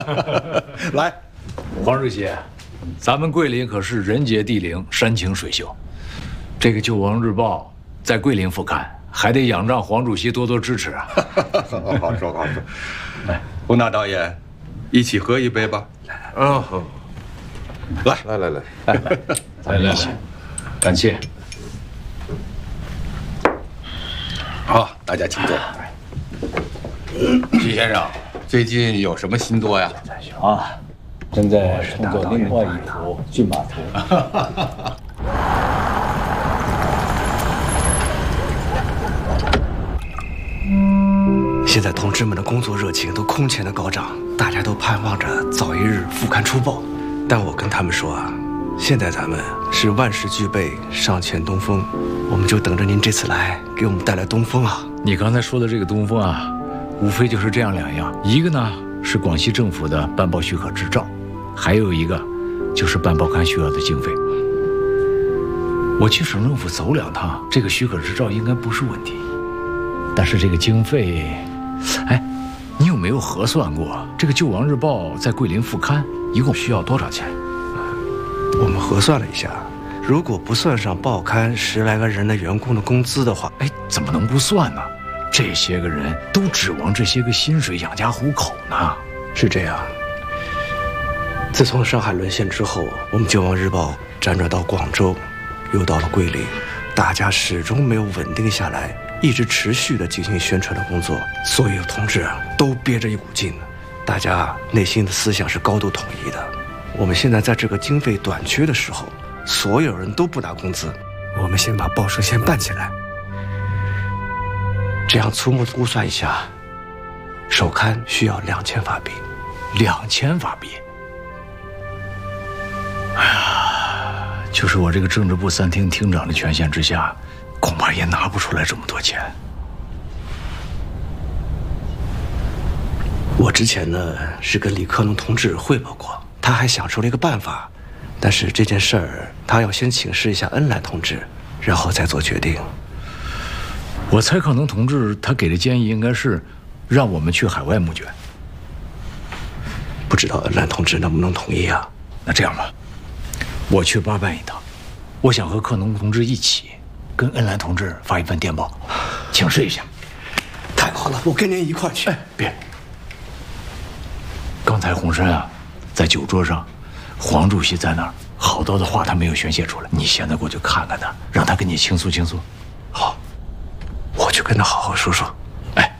来， 黄主席，咱们桂林可是人杰地灵、山清水秀。这个《救亡日报》在桂林副刊，还得仰仗黄主席多多支持啊！ 好说好说。来，洪大导演，一起喝一杯吧。 啊，好。 来，感谢。 好，大家请坐。徐先生，最近有什么新作呀？ 啊，正在创作另外一幅骏马图。 现在同志们的工作热情都空前的高涨，大家都盼望着早一日副刊出报。但我跟他们说啊，现在咱们是万事俱备，尚欠东风，我们就等着您这次来给我们带来东风啊！ 你刚才说的这个东风啊，无非就是这样两样，一个呢是广西政府的办报许可执照，还有一个就是办报刊需要的经费。我去省政府走2趟，这个许可执照应该不是问题，但是这个经费，哎，你有没有核算过这个《救亡日报》在桂林副刊一共需要多少钱？ 我们核算了一下，如果不算上报刊10来个人的员工的工资的话， 哎，怎么能不算呢？这些个人都指望这些个薪水养家糊口呢。 是这样。自从上海沦陷之后，我们《救亡日报》辗转到广州，又到了桂林，大家始终没有稳定下来，一直持续的进行宣传的工作。所有同志都憋着一股劲，大家内心的思想是高度统一的。我们现在在这个经费短缺的时候，所有人都不拿工资，我们先把报社先办起来。这样粗略估算一下，首刊需要2000法币。 2000法币？哎呀，就是我这个政治部3厅厅长的权限之下，恐怕也拿不出来这么多钱。 我之前呢是跟李克农同志汇报过，他还想出了一个办法，但是这件事儿他要先请示一下恩兰同志，然后再做决定。 我猜克农同志他给的建议应该是让我们去海外募捐， 不知道恩兰同志能不能同意啊？ 那这样吧，我去巴办一趟，我想和克农同志一起跟恩兰同志发一份电报，请示一下。 太好了，我跟您一块儿去。 哎，别，刚才洪山啊，在酒桌上，黄主席在那儿，好多的话他没有宣泄出来，你现在过去看看他，让他跟你倾诉倾诉。 好，我去跟他好好说说。